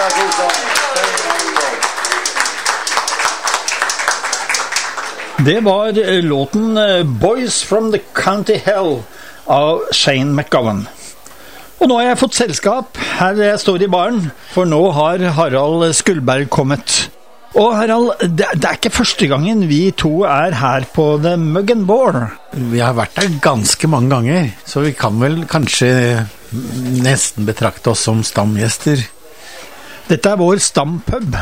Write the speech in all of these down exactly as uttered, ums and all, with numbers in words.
Det var låten Boys from the County Hell av Shane MacGowan. Og nå har jeg fått selskap her jeg står i baren, for nå har Harald Skuldberg kommet. Og Harald, det, det er ikke første gangen vi to er her på The Mug and Boar. Vi har vært der ganske mange ganger, så vi kan vel kanskje nesten betrakte oss som stamgjester. Dette er vår stampub.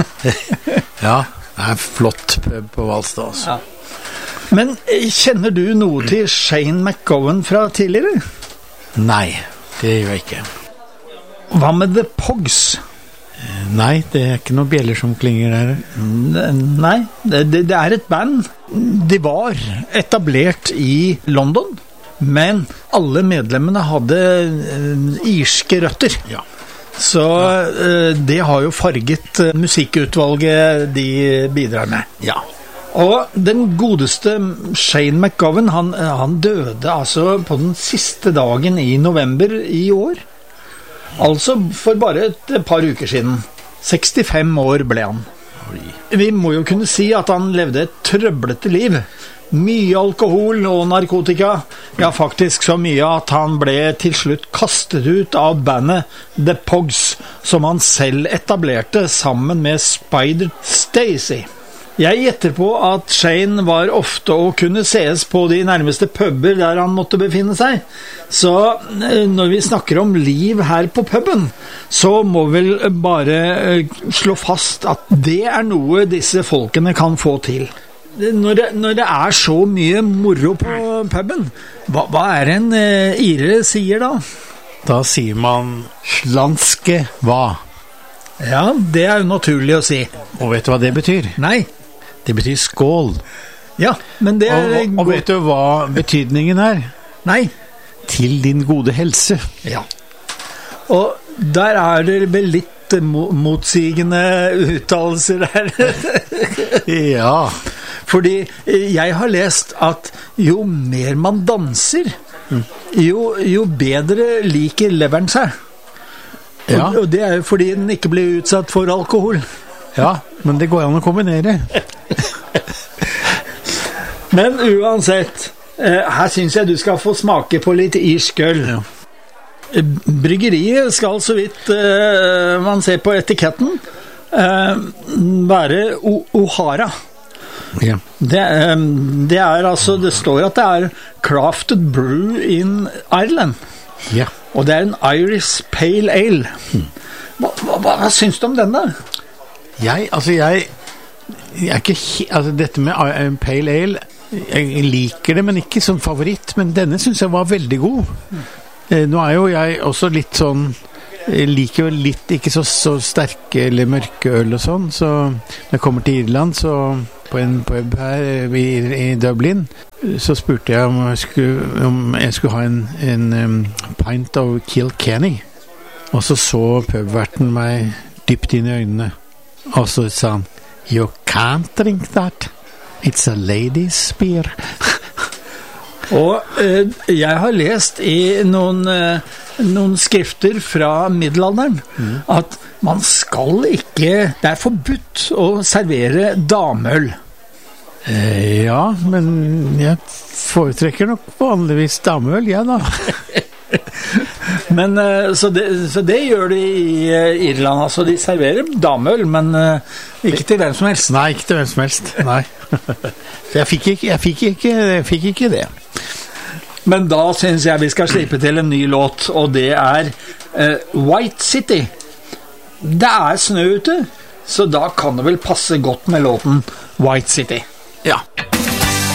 Ja, det er flott pub på Hvalstad også. Ja. Men kjenner du noe til Shane MacGowan fra tidligere? Nei, det gjør jeg ikke. Hva med The Pogs? Nei, det er ikke noen bjeller som klinger der. Nei, det, det er et band. De var etablert i London, men alle medlemmene hadde irske røtter. Ja. Så uh, det har jo farget uh, musikkutvalget de bidrar med. Ja. Og den godeste Shane MacGowan, han, han døde altså på den siste dagen i november i år. Altså for bare et par uker siden. sekstifem år ble han. Vi må jo kunne si at han levde et trøblete liv. Mye alkohol og narkotika. Ja, faktisk så mye at han ble til slutt kastet ut av bandet The Pogs, som han selv etablerte sammen med Spider Stacy. Jeg gjetter på at Shane var ofte å kunne ses på de nærmeste puber der han måtte befinne seg. Så når vi snakker om liv her på puben, så må vi bare slå fast at det er noe disse folkene kan få til. Når det, når det er så mye moro på puben, hva, hva er det en uh, ire sier da? Da sier man slanske hva? Ja, det er jo naturlig å si. Og vet du hva det betyr? Nei. Det betyr skål. Ja, men det er... Og, og vet du hva betydningen er? Nei. Til din gode helse. Ja. Og der er det vel litt motsigende uttalelser her. Ja. Fordi jeg har lest at jo mer man danser, mm. jo, jo bedre liker leveren seg. Ja. Og, og det er jo fordi den ikke blir utsatt for alkohol. Ja, men det går an å kombinere. Men uansett, her synes jeg du skal få smake på litt irsk øl. Ja. Bryggeriet skal, så vidt man ser på etiketten, være O'Hara. Ja. Det, det er altså, det står at det er crafted brew in Ireland. Ja. Og det er en Irish Pale Ale. Hva, hva, hva synes du om denne? Jeg, altså jeg, jeg er ikke, altså dette med Pale Ale, jeg liker det, men ikke som favoritt, men denne synes jeg var veldig god. Nå er jo jeg også litt sånn, jeg liker jo litt, ikke så, så sterke eller mørke øl og sånn, så når jeg kommer til Irland, så på en pub her i, i Dublin, så spurte jeg om jeg skulle, om jeg skulle ha en, en um, pint of Kilkenny. Og så så pubverten meg dypt inn i øynene. Og så sa han, you can't drink that. It's a ladies beer. Og eh, jeg har lest i noen, eh, noen skrifter fra middelalderen mm. at man skal ikke, det er forbudt å servere dameøl. Eh, ja, men jeg foretrekker nok vanligvis dameøl, ja da. Men eh, så, det, så det gjør de i eh, Irland, altså de serverer dameøl, men eh, ikke til hvem som helst. Nei, ikke til hvem som helst, nei. Så jeg fikk ikke, jeg fikk ikke, jeg fikk ikke det. Men da synes jeg vi skal slippe til en ny låt, og det er uh, White City. Det er snø ute, så da kan det vel passe godt med låten White City. Ja.